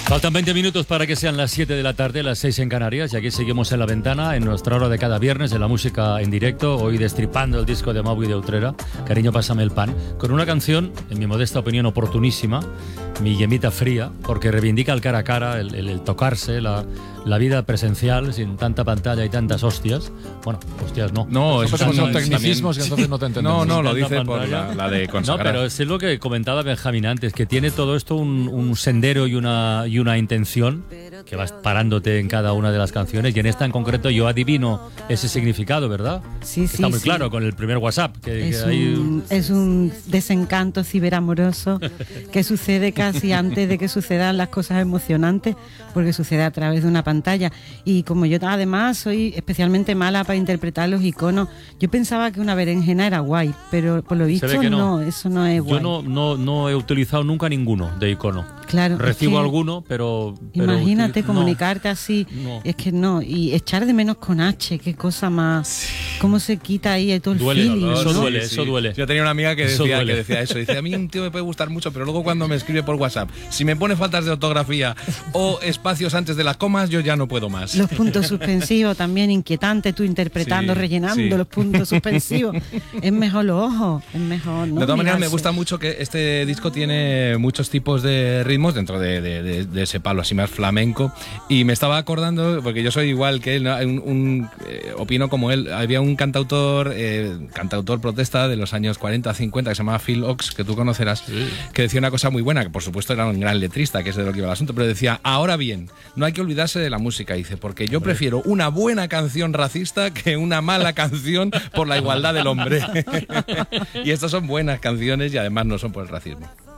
Faltan 20 minutos para que sean las 7 de la tarde, las 6 en Canarias, y aquí seguimos en La Ventana, en nuestra hora de cada viernes de la música en directo, hoy destripando el disco de Maui de Utrera, Cariño, pásame el pan, con una canción, en mi modesta opinión, oportunísima, Mi Yemita Fría, porque reivindica el cara a cara, el tocarse, la vida presencial, sin tanta pantalla y tantas hostias. Bueno, hostias no. No, eso son tecnicismos que entonces no te entendemos. No, lo dice por la de consagrar. No, pero es lo que comentaba Benjamín antes, que tiene todo esto un sendero y una intención que vas parándote en cada una de las canciones, y en esta en concreto yo adivino ese significado, ¿verdad? Sí, Está muy sí. claro con el primer WhatsApp. Es un desencanto ciberamoroso que sucede casi antes de que sucedan las cosas emocionantes, porque sucede a través de una pantalla. Y como yo además soy especialmente mala para interpretar los iconos, yo pensaba que una berenjena era guay, pero por lo visto no, eso no es guay. Yo no he utilizado nunca ninguno de icono. Claro, recibo es que, alguno, pero imagínate comunicarte así, es que no, y echar de menos con H, qué cosa más, cómo se quita ahí todo el duele, feeling, eso ¿no? duele, eso duele. Yo tenía una amiga que decía eso, dice, a mí un tío me puede gustar mucho, pero luego cuando me escribe por WhatsApp, si me pone faltas de ortografía o espacios antes de las comas, yo ya no puedo más. Los puntos suspensivos también, inquietante, tú interpretando, rellenando los puntos suspensivos. Es mejor los ojos, es mejor, ¿no? De todas maneras, me Mirarse. gusta mucho que este disco tiene muchos tipos de ritmos dentro de ese palo así más flamenco, y me estaba acordando, porque yo soy igual que él, ¿no? Opino como él. Había un cantautor protesta de los años 40-50 que se llamaba Phil Ochs, que tú conocerás, que decía una cosa muy buena, que por supuesto era un gran letrista, que es de lo que iba el asunto, pero decía, ahora bien, no hay que olvidarse de la música, dice, porque yo prefiero una buena canción racista que una mala canción por la igualdad del hombre. Y estas son buenas canciones y además no son por el racismo.